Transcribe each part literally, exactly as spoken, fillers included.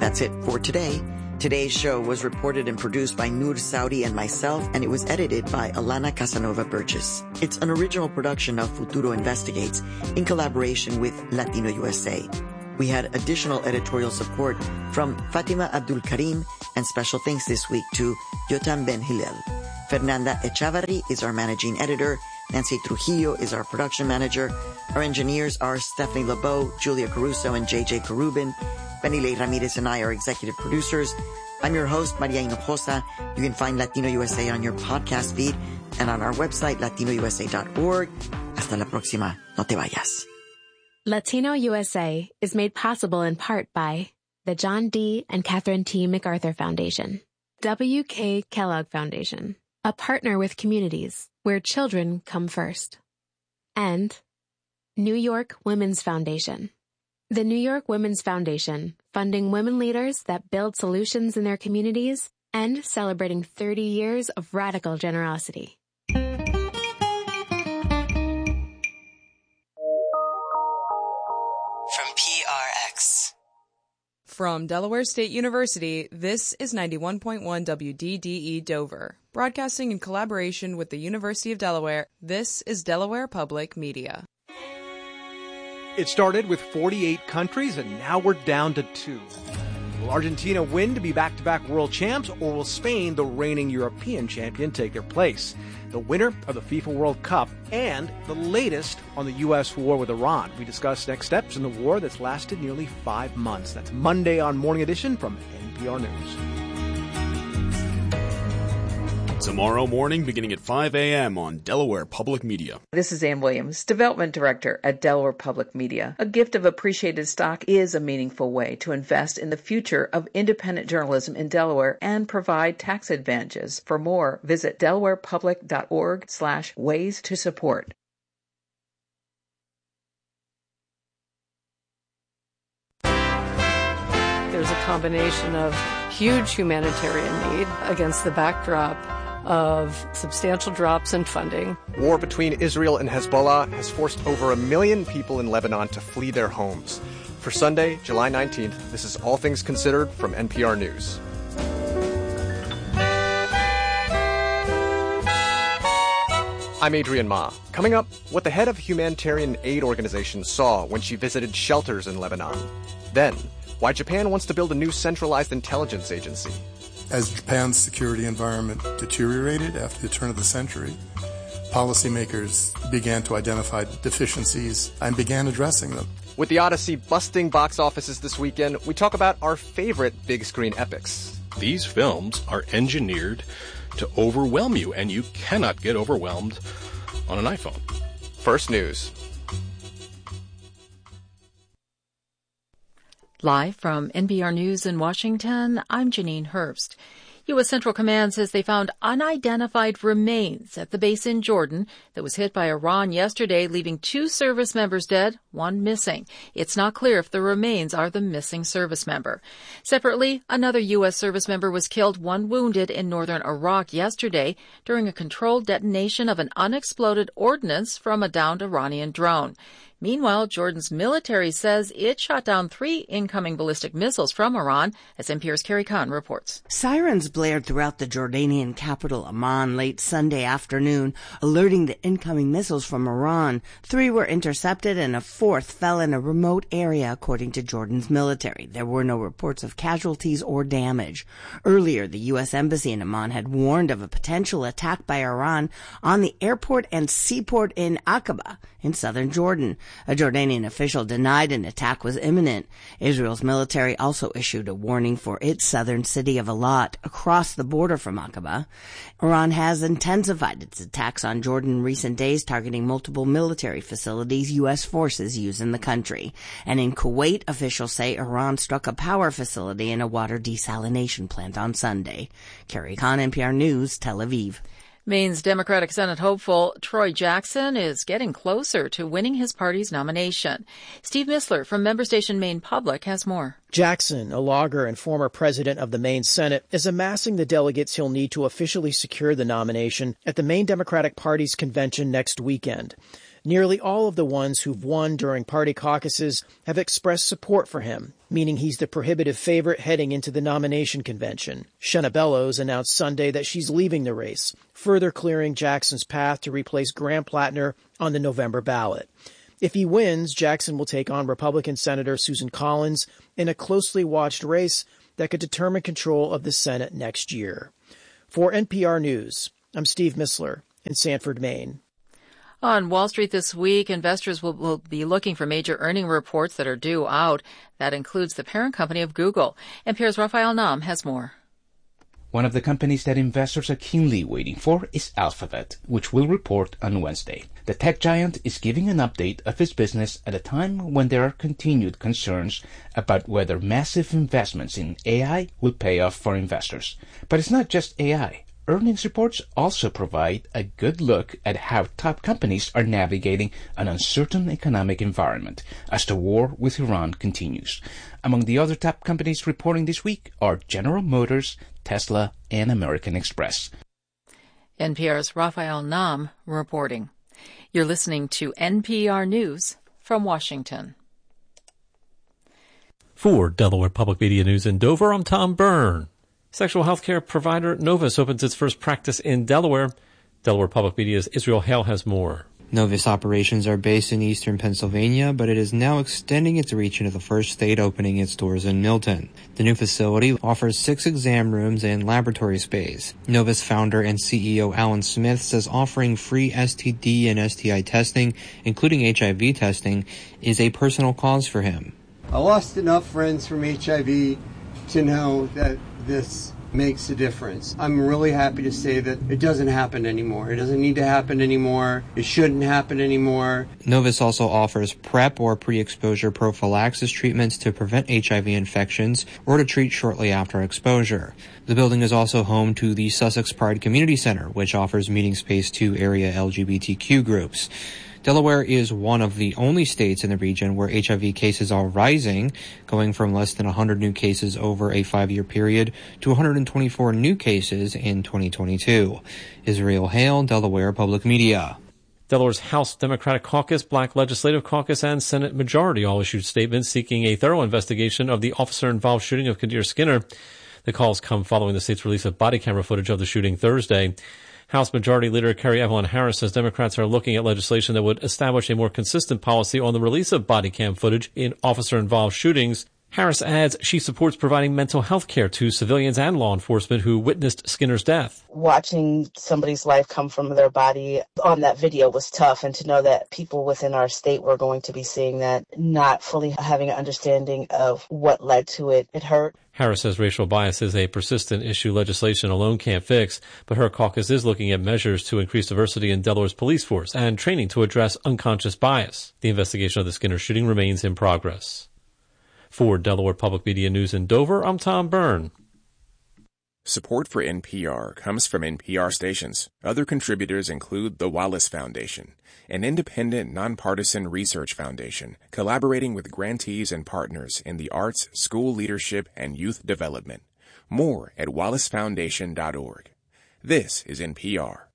That's it for today. Today's show was reported and produced by Noor Saudi and myself, and it was edited by Alana Casanova Burgess. It's an original production of Futuro Investigates in collaboration with Latino U S A. We had additional editorial support from Fatima Abdul Karim, and special thanks this week to Yotam Ben Hillel. Fernanda Echavarri is our managing editor. Nancy Trujillo is our production manager. Our engineers are Stephanie LeBeau, Julia Caruso, and J J Karubin. Benile Ramirez and I are executive producers. I'm your host, Maria Hinojosa. You can find Latino U S A on your podcast feed and on our website, latino u s a dot org. Hasta la próxima. No te vayas. Latino U S A is made possible in part by the John D. and Catherine T. MacArthur Foundation, W K Kellogg Foundation, a partner with communities where children come first, and New York Women's Foundation. The New York Women's Foundation, funding women leaders that build solutions in their communities and celebrating thirty years of radical generosity. From P R X. From Delaware State University, this is ninety-one point one W D D E Dover. Broadcasting in collaboration with the University of Delaware, this is Delaware Public Media. It started with forty-eight countries, and now we're down to two. Will Argentina win to be back-to-back world champs, or will Spain, the reigning European champion, take their place? The winner of the FIFA World Cup and the latest on the U S war with Iran. We discuss next steps in the war that's lasted nearly five months. That's Monday on Morning Edition from N P R News. Tomorrow morning, beginning at five a.m. on Delaware Public Media. This is Ann Williams, Development Director at Delaware Public Media. A gift of appreciated stock is a meaningful way to invest in the future of independent journalism in Delaware and provide tax advantages. For more, visit delawarepublic.org slash ways to support. There's a combination of huge humanitarian need against the backdrop of substantial drops in funding. War between Israel and Hezbollah has forced over a million people in Lebanon to flee their homes. For Sunday, July nineteenth, this is All Things Considered from N P R News. I'm Adrian Ma. Coming up, what the head of a humanitarian aid organization saw when she visited shelters in Lebanon. Then, why Japan wants to build a new centralized intelligence agency. As Japan's security environment deteriorated after the turn of the century, policymakers began to identify deficiencies and began addressing them. With The Odyssey busting box offices this weekend, we talk about our favorite big screen epics. These films are engineered to overwhelm you, and you cannot get overwhelmed on an iPhone. First News. Live from N P R News in Washington, I'm Janine Herbst. U S. Central Command says they found unidentified remains at the base in Jordan that was hit by Iran yesterday, leaving two service members dead, one missing. It's not clear if the remains are the missing service member. Separately, another U S service member was killed, one wounded in northern Iraq yesterday during a controlled detonation of an unexploded ordnance from a downed Iranian drone. Meanwhile, Jordan's military says it shot down three incoming ballistic missiles from Iran, as N P R's Carrie Khan reports. Sirens blared throughout the Jordanian capital Amman late Sunday afternoon, alerting the incoming missiles from Iran. Three were intercepted and a fourth fell in a remote area, according to Jordan's military. There were no reports of casualties or damage. Earlier, the U S Embassy in Amman had warned of a potential attack by Iran on the airport and seaport in Aqaba in southern Jordan. A Jordanian official denied an attack was imminent. Israel's military also issued a warning for its southern city of Eilat, across the border from Aqaba. Iran has intensified its attacks on Jordan in recent days, targeting multiple military facilities U S forces use in the country. And in Kuwait, officials say Iran struck a power facility and a water desalination plant on Sunday. Carrie Khan, N P R News, Tel Aviv. Maine's Democratic Senate hopeful Troy Jackson is getting closer to winning his party's nomination. Steve Missler from member station Maine Public has more. Jackson, a logger and former president of the Maine Senate, is amassing the delegates he'll need to officially secure the nomination at the Maine Democratic Party's convention next weekend. Nearly all of the ones who've won during party caucuses have expressed support for him, meaning he's the prohibitive favorite heading into the nomination convention. Shenna Bellows announced Sunday that she's leaving the race, further clearing Jackson's path to replace Graham Plattner on the November ballot. If he wins, Jackson will take on Republican Senator Susan Collins in a closely watched race that could determine control of the Senate next year. For N P R News, I'm Steve Missler in Sanford, Maine. On Wall Street this week, investors will, will be looking for major earning reports that are due out. That includes the parent company of Google. N P R's Raphael Nam has more. One of the companies that investors are keenly waiting for is Alphabet, which will report on Wednesday. The tech giant is giving an update of its business at a time when there are continued concerns about whether massive investments in A I will pay off for investors. But it's not just A I. Earnings reports also provide a good look at how top companies are navigating an uncertain economic environment as the war with Iran continues. Among the other top companies reporting this week are General Motors, Tesla, and American Express. N P R's Raphael Nam reporting. You're listening to N P R News from Washington. For Delaware Public Media News in Dover, I'm Tom Byrne. Sexual health care provider Novus opens its first practice in Delaware. Delaware Public Media's Israel Hale has more. Novus operations are based in eastern Pennsylvania, but it is now extending its reach into the first state, opening its doors in Milton. The new facility offers six exam rooms and laboratory space. Novus founder and C E O Alan Smith says offering free S T D and S T I testing, including H I V testing, is a personal cause for him. I lost enough friends from H I V to know that this makes a difference. I'm really happy to say that it doesn't happen anymore. It doesn't need to happen anymore. It shouldn't happen anymore. Novus also offers PrEP or pre-exposure prophylaxis treatments to prevent H I V infections or to treat shortly after exposure. The building is also home to the Sussex Pride Community Center, which offers meeting space to area L G B T Q groups. Delaware is one of the only states in the region where H I V cases are rising, going from less than one hundred new cases over a five-year period to one hundred twenty-four new cases in twenty twenty-two. Israel Hale, Delaware Public Media. Delaware's House Democratic Caucus, Black Legislative Caucus, and Senate Majority all issued statements seeking a thorough investigation of the officer-involved shooting of Kadir Skinner. The calls come following the state's release of body camera footage of the shooting Thursday. House Majority Leader Kerry Evelyn Harris says Democrats are looking at legislation that would establish a more consistent policy on the release of body cam footage in officer-involved shootings. Harris adds she supports providing mental health care to civilians and law enforcement who witnessed Skinner's death. Watching somebody's life come from their body on that video was tough, and to know that people within our state were going to be seeing that, not fully having an understanding of what led to it, it hurt. Harris says racial bias is a persistent issue legislation alone can't fix, but her caucus is looking at measures to increase diversity in Delaware's police force and training to address unconscious bias. The investigation of the Skinner shooting remains in progress. For Delaware Public Media News in Dover, I'm Tom Byrne. Support for N P R comes from N P R stations. Other contributors include the Wallace Foundation, an independent, nonpartisan research foundation collaborating with grantees and partners in the arts, school leadership, and youth development. More at wallace foundation dot org. This is N P R.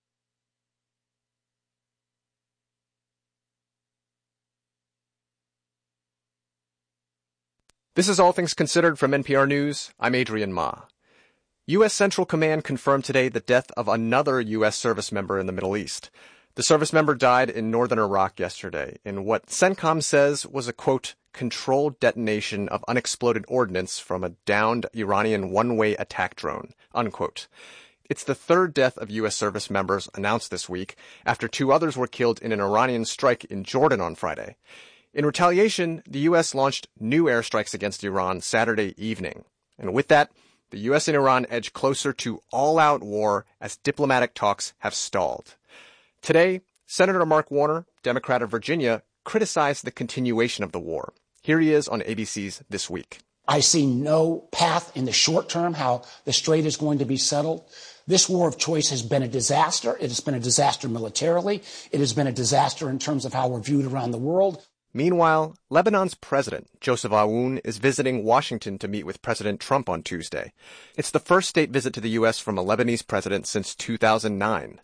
This is All Things Considered from N P R News. I'm Adrian Ma. U S Central Command confirmed today the death of another U S service member in the Middle East. The service member died in northern Iraq yesterday in what CENTCOM says was a, quote, controlled detonation of unexploded ordnance from a downed Iranian one-way attack drone, unquote. It's the third death of U S service members announced this week after two others were killed in an Iranian strike in Jordan on Friday. In retaliation, the U S launched new airstrikes against Iran Saturday evening. And with that, the U S and Iran edge closer to all-out war as diplomatic talks have stalled. Today, Senator Mark Warner, Democrat of Virginia, criticized the continuation of the war. Here he is on A B C's This Week. I see no path in the short term how the strait is going to be settled. This war of choice has been a disaster. It has been a disaster militarily. It has been a disaster in terms of how we're viewed around the world. Meanwhile, Lebanon's president, Joseph Aoun, is visiting Washington to meet with President Trump on Tuesday. It's the first state visit to the U S from a Lebanese president since two thousand nine.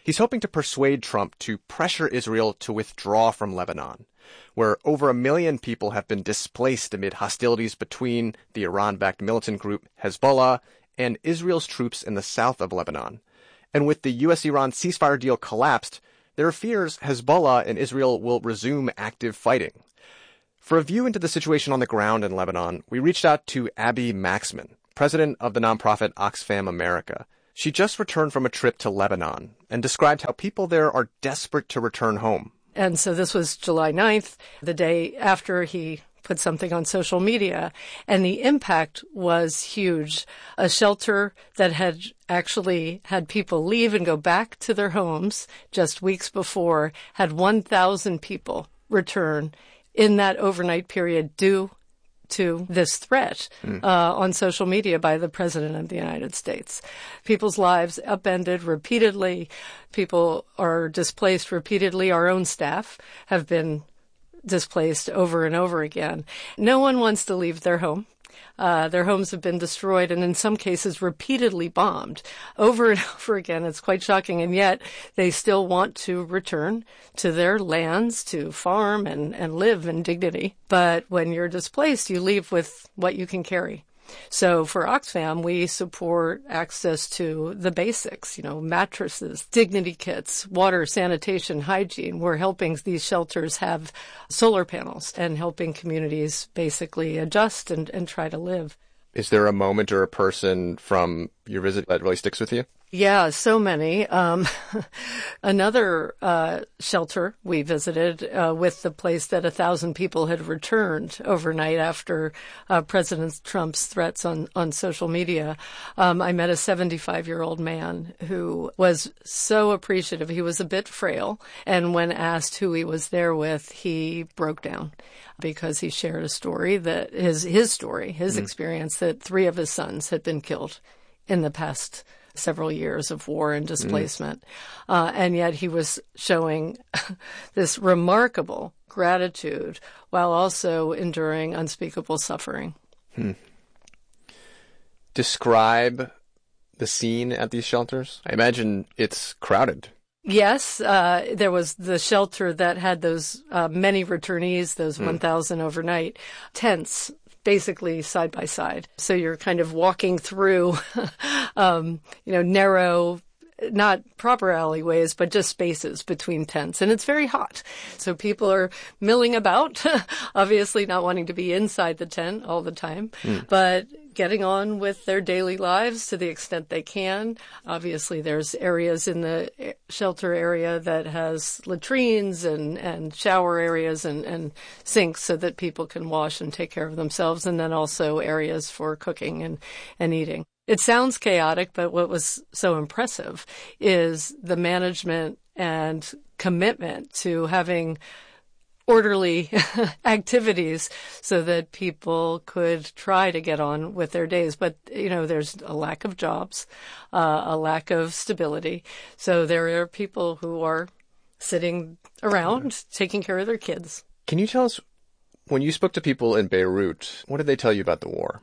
He's hoping to persuade Trump to pressure Israel to withdraw from Lebanon, where over a million people have been displaced amid hostilities between the Iran-backed militant group Hezbollah and Israel's troops in the south of Lebanon. And with the U S Iran ceasefire deal collapsed, there are fears Hezbollah and Israel will resume active fighting. For a view into the situation on the ground in Lebanon, we reached out to Abby Maxman, president of the nonprofit Oxfam America. She just returned from a trip to Lebanon and described how people there are desperate to return home. And so this was July ninth, the day after he put something on social media, and the impact was huge. A shelter that had actually had people leave and go back to their homes just weeks before had one thousand people return in that overnight period due to this threat mm. uh, on social media by the President of the United States. People's lives upended repeatedly. People are displaced repeatedly. Our own staff have been displaced over and over again. No one wants to leave their home. Uh, their homes have been destroyed and in some cases repeatedly bombed over and over again. It's quite shocking. And yet they still want to return to their lands, to farm and, and live in dignity. But when you're displaced, you leave with what you can carry. So for Oxfam, we support access to the basics, you know, mattresses, dignity kits, water, sanitation, hygiene. We're helping these shelters have solar panels and helping communities basically adjust and, and try to live. Is there a moment or a person from your visit that really sticks with you? Yeah, so many. Um, another uh, shelter we visited uh, with the place that a thousand people had returned overnight after uh, President Trump's threats on, on social media. Um, I met a seventy-five-year-old man who was so appreciative. He was a bit frail, and when asked who he was there with, he broke down because he shared a story that his his story, his mm. experience, that three of his sons had been killed in the past several years of war and displacement. Mm. Uh, and yet he was showing this remarkable gratitude while also enduring unspeakable suffering. Hmm. Describe the scene at these shelters. I imagine it's crowded. Yes, uh, there was the shelter that had those uh, many returnees, those mm. one thousand overnight tents, basically side by side. So you're kind of walking through, um, you know, narrow, not proper alleyways, but just spaces between tents. And it's very hot. So people are milling about, obviously not wanting to be inside the tent all the time, mm. but getting on with their daily lives to the extent they can. Obviously, there's areas in the shelter area that has latrines and, and shower areas and, and sinks so that people can wash and take care of themselves, and then also areas for cooking and, and eating. It sounds chaotic, but what was so impressive is the management and commitment to having orderly activities so that people could try to get on with their days. But, you know, there's a lack of jobs, uh, a lack of stability. So there are people who are sitting around taking care of their kids. Can you tell us, when you spoke to people in Beirut, what did they tell you about the war?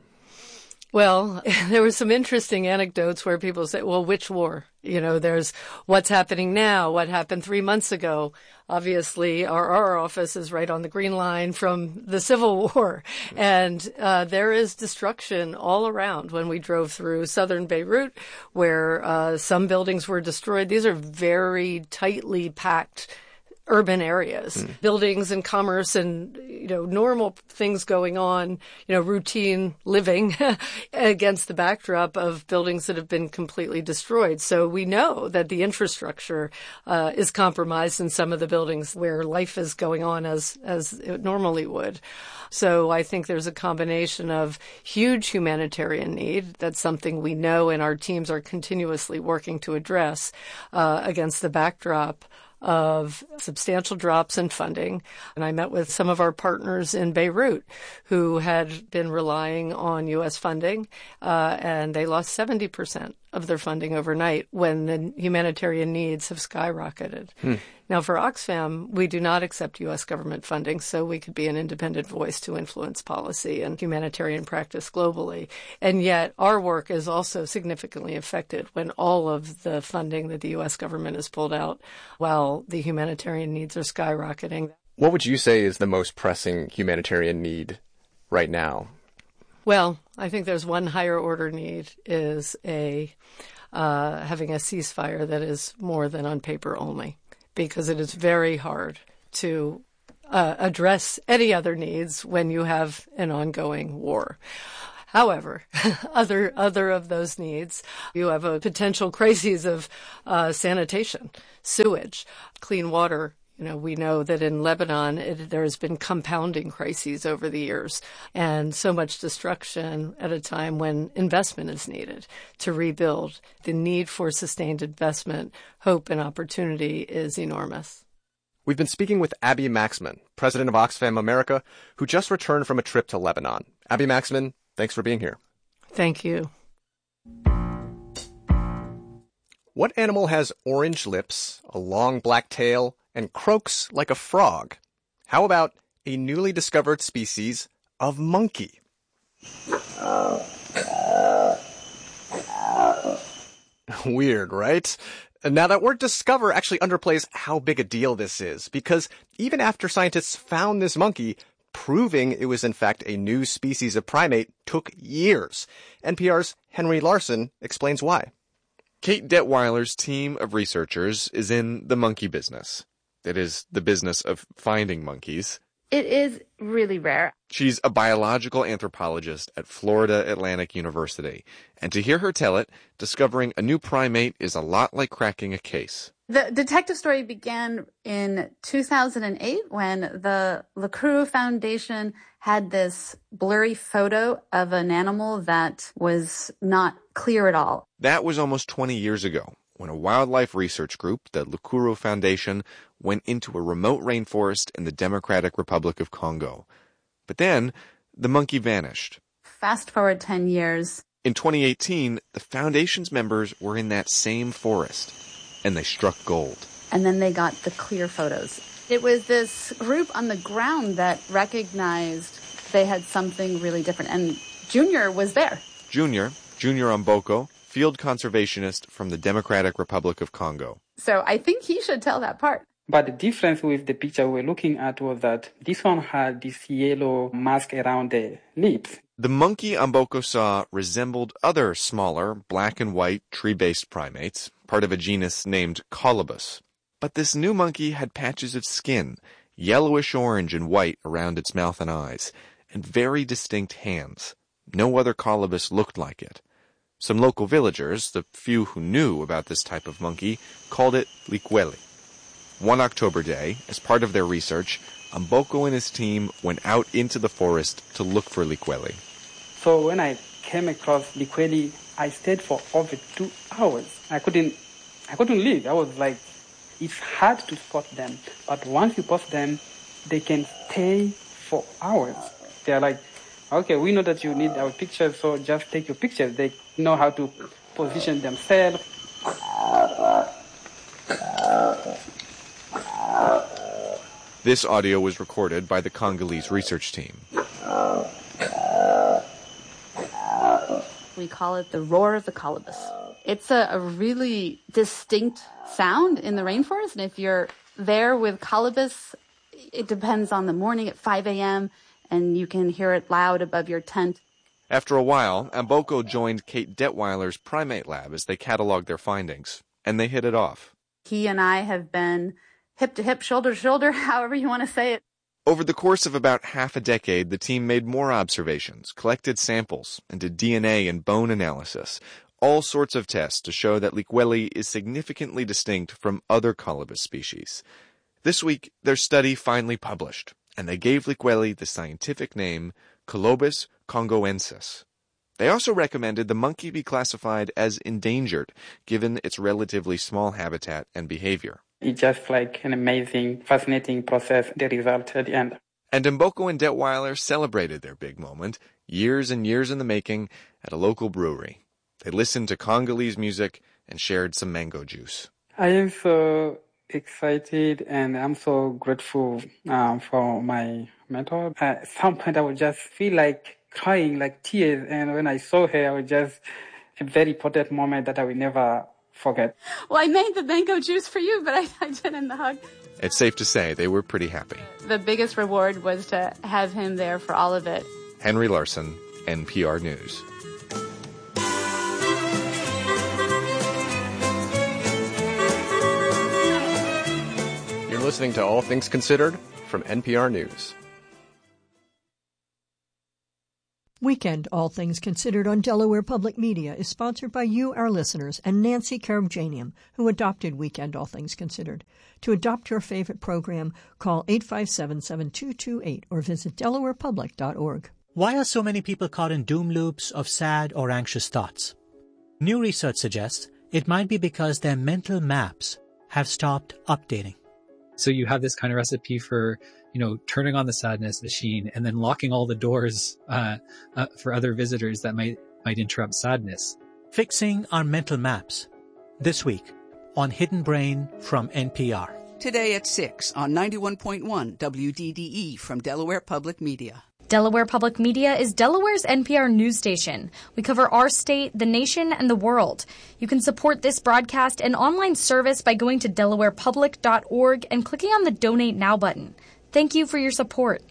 Well, there were some interesting anecdotes where people say, well, which war? You know, there's what's happening now, what happened three months ago. Obviously, our, our office is right on the green line from the Civil War. And uh, there is destruction all around. When we drove through southern Beirut, where uh, some buildings were destroyed, these are very tightly packed urban areas, mm. buildings and commerce and, you know, normal things going on, you know, routine living against the backdrop of buildings that have been completely destroyed. So we know that the infrastructure uh, is compromised in some of the buildings where life is going on as, as it normally would. So I think there's a combination of huge humanitarian need. That's something we know and our teams are continuously working to address uh, against the backdrop of substantial drops in funding. And I met with some of our partners in Beirut who had been relying on U S funding, uh, and they lost seventy percent of their funding overnight when the humanitarian needs have skyrocketed. Hmm. Now, for Oxfam, we do not accept U S government funding, so we could be an independent voice to influence policy and humanitarian practice globally. And yet, our work is also significantly affected when all of the funding that the U S government has pulled out while the humanitarian needs are skyrocketing. What would you say is the most pressing humanitarian need right now? Well, I think there's one higher order need is a uh, having a ceasefire that is more than on paper only, because it is very hard to uh, address any other needs when you have an ongoing war. However, other other of those needs, you have a potential crises of uh, sanitation, sewage, clean water. You know, we know that in Lebanon, it, there has been compounding crises over the years and so much destruction at a time when investment is needed to rebuild. The need for sustained investment, hope, and opportunity is enormous. We've been speaking with Abby Maxman, president of Oxfam America, who just returned from a trip to Lebanon. Abby Maxman, thanks for being here. Thank you. What animal has orange lips, a long black tail, and croaks like a frog? How about a newly discovered species of monkey? Weird, right? Now, that word discover actually underplays how big a deal this is, because even after scientists found this monkey, proving it was in fact a new species of primate took years. N P R's Henry Larson explains why. Kate Detweiler's team of researchers is in the monkey business. It is the business of finding monkeys. It is really rare. She's a biological anthropologist at Florida Atlantic University. And to hear her tell it, discovering a new primate is a lot like cracking a case. The detective story began in two thousand eight when the LaCrue Foundation had this blurry photo of an animal that was not clear at all. That was almost twenty years ago, when a wildlife research group, the LaCrue Foundation, went into a remote rainforest in the Democratic Republic of Congo. But then, the monkey vanished. Fast forward ten years. In twenty eighteen, the Foundation's members were in that same forest, and they struck gold. And then they got the clear photos. It was this group on the ground that recognized they had something really different. And Junior was there. Junior, Junior Amboko, field conservationist from the Democratic Republic of Congo. So I think he should tell that part. But the difference with the picture we're looking at was that this one had this yellow mask around the lips. The monkey Amboko saw resembled other smaller, black and white tree-based primates, part of a genus named Colobus. But this new monkey had patches of skin, yellowish orange and white around its mouth and eyes, and very distinct hands. No other Colobus looked like it. Some local villagers, the few who knew about this type of monkey, called it likweli. One October day, as part of their research, Amboko and his team went out into the forest to look for likweli. So when I came across likweli, I stayed for over two hours. I couldn't, I couldn't leave. I was like, it's hard to spot them, but once you spot them, they can stay for hours. They're like, okay, we know that you need our pictures, so just take your pictures. They know how to position themselves. This audio was recorded by the Congolese research team. We call it the roar of the colobus. It's a, a really distinct sound in the rainforest, and if you're there with colobus, it depends on the morning at five a.m., and you can hear it loud above your tent. After a while, Amboko joined Kate Detweiler's primate lab as they cataloged their findings, and they hit it off. He and I have been hip to hip, shoulder to shoulder, however you want to say it. Over the course of about half a decade, the team made more observations, collected samples, and did D N A and bone analysis, all sorts of tests to show that likweli is significantly distinct from other Colobus species. This week, their study finally published, and they gave likweli the scientific name Colobus congoensis. They also recommended the monkey be classified as endangered, given its relatively small habitat and behavior. It's just like an amazing, fascinating process, the result at the end. And Amboko and Detweiler celebrated their big moment, years and years in the making, at a local brewery. They listened to Congolese music and shared some mango juice. I am so excited and I'm so grateful um, for my mentor. At some point, I would just feel like crying, like tears. And when I saw her, I was just a very important moment that I will never forget. Well, I made the mango juice for you, but I, I didn't hug. It's safe to say they were pretty happy. The biggest reward was to have him there for all of it. Henry Larson, N P R News. You're listening to All Things Considered from N P R News. Weekend All Things Considered on Delaware Public Media is sponsored by you, our listeners, and Nancy Karabjanian, who adopted Weekend All Things Considered. To adopt your favorite program, call eight five seven, seven two two eight or visit delaware public dot org. Why are so many people caught in doom loops of sad or anxious thoughts? New research suggests it might be because their mental maps have stopped updating. So you have this kind of recipe for, you know, turning on the sadness machine and then locking all the doors uh, uh, for other visitors that might might interrupt sadness. Fixing our mental maps. This week on Hidden Brain from N P R. Today at six on ninety-one point one W D D E from Delaware Public Media. Delaware Public Media is Delaware's N P R news station. We cover our state, the nation, and the world. You can support this broadcast and online service by going to delaware public dot org and clicking on the Donate Now button. Thank you for your support.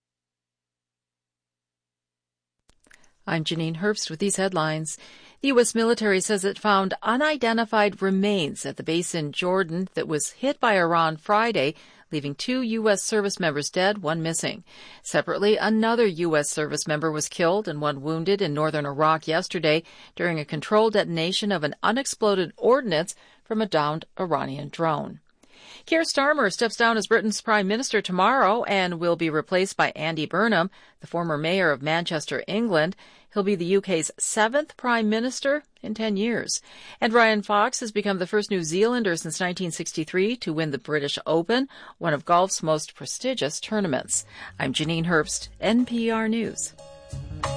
I'm Janine Herbst with these headlines. The U S military says it found unidentified remains at the base in Jordan that was hit by Iran Friday, leaving two U S service members dead, one missing. Separately, another U S service member was killed and one wounded in northern Iraq yesterday during a controlled detonation of an unexploded ordnance from a downed Iranian drone. Keir Starmer steps down as Britain's Prime Minister tomorrow and will be replaced by Andy Burnham, the former mayor of Manchester, England. He'll be the U K's seventh Prime Minister in ten years. And Ryan Fox has become the first New Zealander since nineteen sixty-three to win the British Open, one of golf's most prestigious tournaments. I'm Janine Herbst, N P R News.